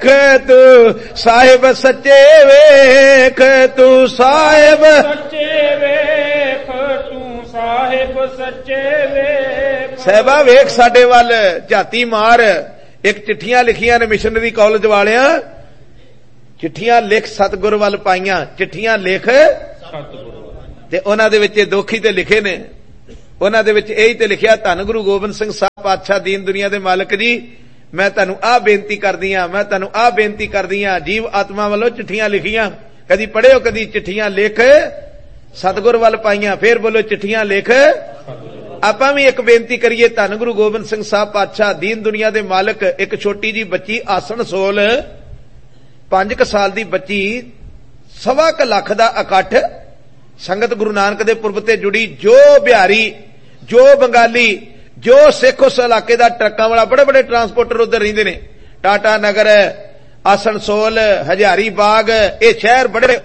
तू साहिब सच्चे वेख, तू साहिब सच्चे वेख, तू साहिब सच्चे वेख। साहिबा वेख साडे वल झाती मार। एक चिट्ठियां लिखियां ने मिशनरी कॉलेज वालियां, चिट्ठियां लिख सतगुर वल पाईयां, चिट्ठियां लिख ते उन्हां दे विच दोखी ते लिखे ने। उन्हां दे विच यही ते लिखिया, धन गुरु गोबिंद सिंह साहब पातशाह दीन दुनिया दे मालक जी, मैं तुहानू आ बेनती करदी हां, मैं तुहानू आ बेनती करदी हां। जीव आत्मा वालों चिट्ठियां लिखियां, कदी पढ़ियो कदी चिट्ठियां लिख सतगुर वल पाईयां, फिर बोलो चिट्ठियां लिख। आपां भी एक बेनती करिए, धन गुरु गोबिंद सिंह साहब पातशाह दीन दुनिया दे मालक, एक छोटी जी बच्ची आसन सोल 5 साल दी बच्ची, 1.25 लाख दा इकट्ठ संगत गुरु नानक दे पुरब ते जुड़ी, जो बिहारी जो बंगाली जो सिख उस इलाके दा ट्रकां वाला, बड़े बड़े ट्रांसपोर्टर उधर रहिंदे ने, टाटा नगर, आसनसोल, हजारी बाग, ये शहर बड़े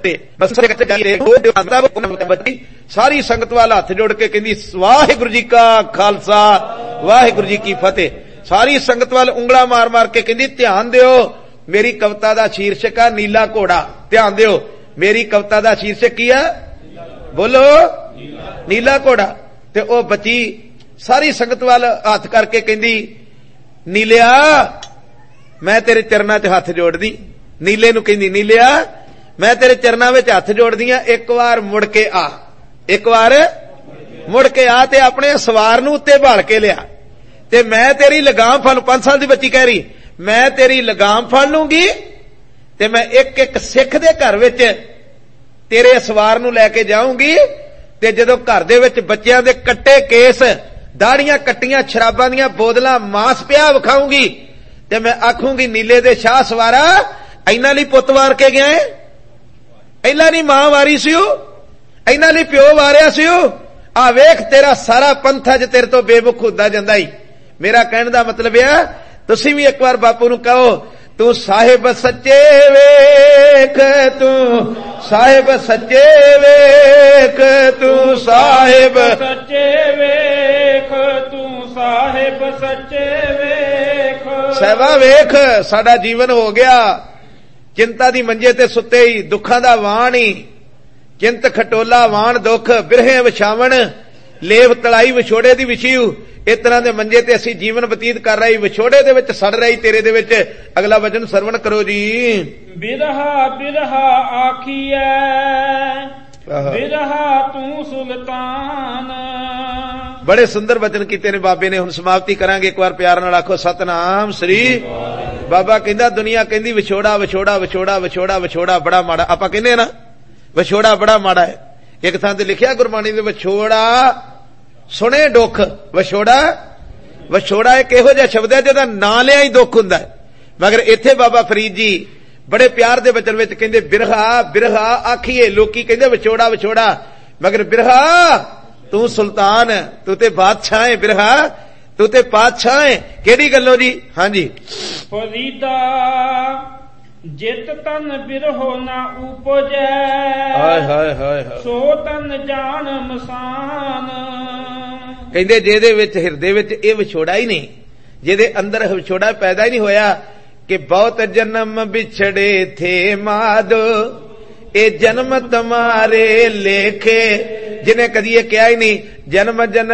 सारी संगत वाल हाथ जोड़ के कहंदी वाहिगुरू जी का खालसा वाहिगुरू जी की फतेह। सारी संगत वाल उंगला मार मार के कहंदी ध्यान दिओ, मेरी कविता दा शीर्षक है नीला घोड़ा। ध्यान दिओ, मेरी कविता दा शीर्षक की है, बोलो नीला घोड़ा। ते ओ बच्ची सारी संगत वाल हाथ करके कहंदी नीलिया मैं तेरे चरना च हाथ जोड़ दी। नीले नूं कहंदी नीलिया मैं तेरे चरना विच हाथ जोड़ दी, एक बार मुड़ के आ, एक बार मुड़ के आ ते अपने सवार नूं उत्ते भाल के लिया ते मैं तेरी लगाम फड़। 5 साल दी बच्ची कह रही, मैं तेरी लगाम फड़ लूंगी ते मैं एक एक सिख दे घर विच तेरे सवार नूं लैके जाऊंगी ते जदों घर दे विच बच्चियां दे कट्टे केस, दाड़ियां कट्टियां, शराबां दीयां बोतलां, मांस पिया विखाऊंगी ते मैं आखूंगी नीले दे शाह सवारा इन्हां लई पुत्त वार के गया है, इन्हां लई मां वारी सिओ, इन्हां लई प्यो वारिया सिओ, आ वेख तेरा सारा पंथ अज तेरे तो बेमुख हुंदा जांदा ही। मेरा कहण दा मतलब है तुसीं भी एक बार बापू नूं कहो, तू साहिब सच्चे वेख, तू साहिब सच्चे वेख, तू साहिब सच्चे वेख, तू साहिब सच्चे वेख। साहिबा वेख साडा जीवन हो गया चिंता दी मंजे ते सुते ही, दुखां दा वाण ही, चिंत खटोला वाण दुख, बिरहे विछावण, लेव तलाई विछोड़े दी विछीऊ, इस तरह के मंजे ते असीं जीवन बतीत कर रहे, विछोड़े दे विच सड़ रही, तेरे दे विच। अगला वचन सरवण करो जी। बिरहा बिरहा आखिए बिरहा तू सुल्तान। बड़े सुंदर वचन कीते ने बाबे ने। हुण समाप्ति करांगे, एक बार प्यार नाल आखो सतनाम श्री। बाबा कहंदा दुनिया कहंदी विछोड़ा विछोड़ा विछोड़ा विछोड़ा विछोड़ा बड़ा माड़ा। आपां कहंदे ना विछोड़ा बड़ा माड़ा है। एक थां ते लिखिया गुरबाणी दे विछोड़ा सुने दुख, विछोड़ा विछोड़ा एक इहो जिहा शब्द है जिहदा नां लिया ही दुख हुंदा है। मगर इत्थे बाबा फरीद जी बड़े प्यार दे वचन विच कहंदे बिरहा बिरहा आखिए। लोकी कहंदे विछोड़ा विछोड़ा, मगर बिरहा तू सुल्तान, तू ते बादशाह है, बिरहा तू ते बादशाह है। केड़ी गल्लों जी? हां जी। फरीदा जित तन बिरहो ना उपजै, हाय हाय हाय सो तन जान मसान। कहंदे जेदे विच हिरदे विच इह विछोड़ा ही नहीं, जेदे अंदर विछोड़ा पैदा ही नहीं होया कि बहुत जन्म बिछड़े थे मादो ए जन्म तुम्हारे लेखे। जिन्हें कदी ये कहा ही नहीं जन्म जन्म